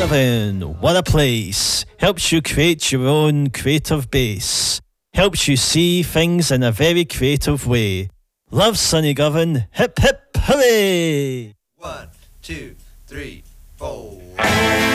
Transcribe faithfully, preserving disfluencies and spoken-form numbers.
Sunnygovan, what a place. Helps you create your own creative base. Helps you see things in a very creative way. Love Sunnygovan, hip hip hooray! One, two, three, four.